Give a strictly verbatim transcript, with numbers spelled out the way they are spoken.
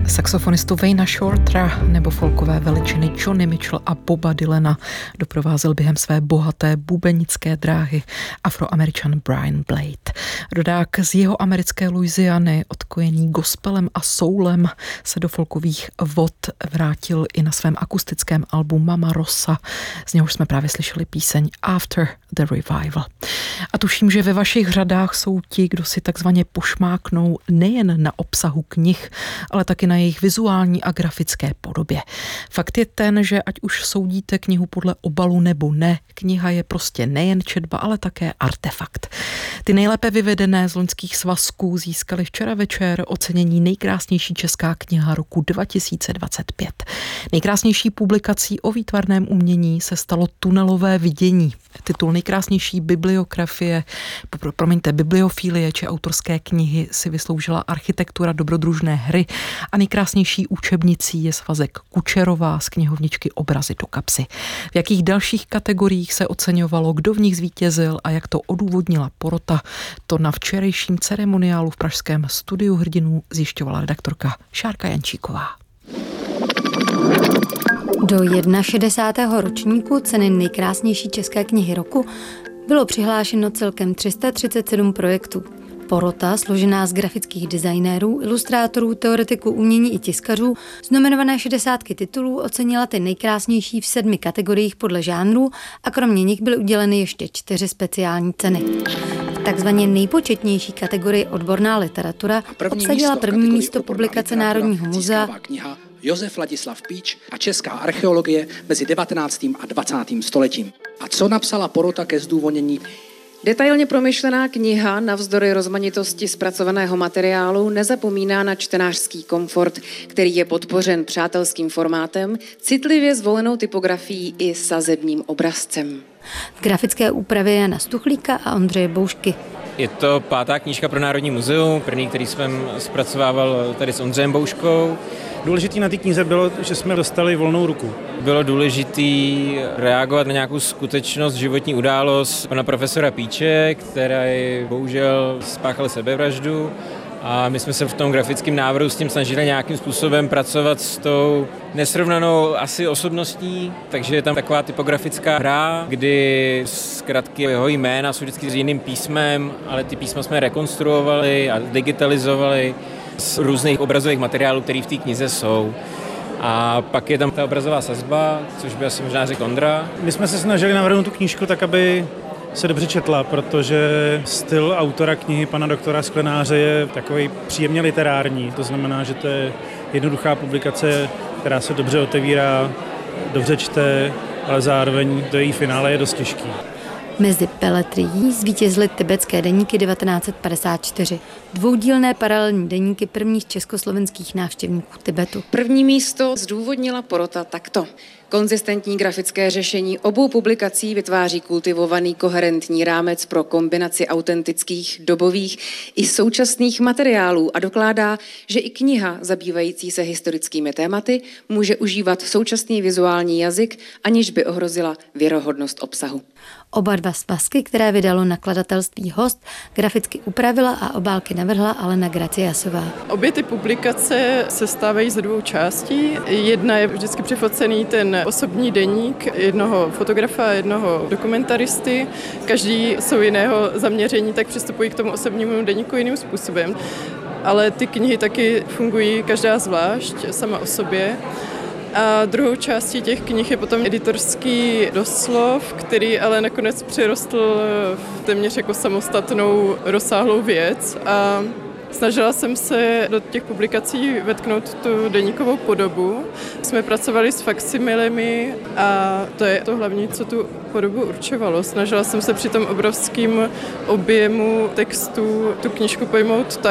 Saxofonistu Wayna Shortera nebo folkové veličiny Joni Mitchell a Boba Dylana doprovázel během své bohaté bubenické dráhy Afroameričan Brian Blade. Rodák z jeho americké Louisiany, odkojený gospelem a soulem, se do folkových vod vrátil i na svém akustickém albu Mama Rosa, z něhož jsme právě slyšeli píseň After the Revival. A tuším, že ve vašich řadách jsou ti, kdo si takzvaně pošmáknou nejen na obsahu knih, ale taky na jejich vizuální a grafické podobě. Fakt je ten, že ať už soudíte knihu podle obalu nebo ne, kniha je prostě nejen četba, ale také artefakt. Ty nejlépe vyvedené z loňských svazků získaly včera večer ocenění nejkrásnější česká kniha roku dva tisíce dvacet pět. Nejkrásnější publikací o výtvarném umění se stalo Tunelové vidění. Titul nejkrásnější bibliografie, promiňte, bibliofilie či autorské knihy si vysloužila Architektura dobrodružné hry a nejkrásnější učebnicí je svazek Kučerová z knihovničky Obrazy do kapsy. V jakých dalších kategoriích se oceňovalo, kdo v nich zvítězil a jak to odůvodnila porota, to na včerejším ceremoniálu v pražském studiu hrdinů zjišťovala redaktorka Šárka Jančíková. Do šedesátého prvního ročníku ceny nejkrásnější české knihy roku bylo přihlášeno celkem tři sta třicet sedm projektů. Porota, složená z grafických designérů, ilustrátorů, teoretiků umění i tiskařů, z nominované šedesátky titulů ocenila ty nejkrásnější v sedmi kategoriích podle žánrů a kromě nich byly uděleny ještě čtyři speciální ceny. V takzvaně nejpočetnější kategorii odborná literatura obsadila první místo publikace Národního muzea Josef Ladislav Píč a česká archeologie mezi devatenáctým a dvacátým stoletím. A co napsala porota ke zdůvodnění? Detailně promyšlená kniha navzdory rozmanitosti zpracovaného materiálu nezapomíná na čtenářský komfort, který je podpořen přátelským formátem, citlivě zvolenou typografií i sazebním obrazcem. V grafické úpravě Jana Stuchlíka a Ondřeje Boušky. Je to pátá knížka pro Národní muzeum, první, který jsem zpracovával tady s Ondřejem Bouškou. Důležitý na té knize bylo, že jsme dostali volnou ruku. Bylo důležité reagovat na nějakou skutečnost, životní událost pana profesora Píče, který bohužel spáchal sebevraždu. A my jsme se v tom grafickém návrhu s tím snažili nějakým způsobem pracovat s tou nesrovnanou asi osobností, takže je tam taková typografická hra, kdy zkratky jeho jména jsou vždycky s jiným písmem, ale ty písma jsme rekonstruovali a digitalizovali z různých obrazových materiálů, které v té knize jsou. A pak je tam ta obrazová sazba, což by asi možná řekl Ondra. My jsme se snažili navrhnout tu knížku tak, aby se dobře četla, protože styl autora knihy pana doktora Sklenáře je takový příjemně literární. To znamená, že to je jednoduchá publikace, která se dobře otevírá, dobře čte, ale zároveň do její finále je dost těžký. Mezi peletrií zvítězily tibetské deníky devatenáct set padesát čtyři, dvoudílné paralelní deníky prvních československých návštěvníků Tibetu. První místo zdůvodnila porota takto. Konzistentní grafické řešení obou publikací vytváří kultivovaný koherentní rámec pro kombinaci autentických, dobových i současných materiálů a dokládá, že i kniha zabývající se historickými tématy může užívat současný vizuální jazyk, aniž by ohrozila věrohodnost obsahu. Oba dva svazky, které vydalo nakladatelství Host, graficky upravila a obálky navrhla Alena Graciasová. Obě ty publikace se stávají ze dvou částí. Jedna je vždycky přifocený ten osobní deník jednoho fotografa a jednoho dokumentaristy. Každý jsou jiného zaměření, tak přistupují k tomu osobnímu deníku jiným způsobem. Ale ty knihy taky fungují každá zvlášť, sama o sobě. A druhou částí těch knih je potom editorský doslov, který ale nakonec přirostl v téměř jako samostatnou rozsáhlou věc a snažila jsem se do těch publikací vetknout tu deníkovou podobu. Jsme pracovali s faksimilemi a to je to hlavní, co tu podobu určovalo. Snažila jsem se při tom obrovském objemu textu tu knížku pojmout tak,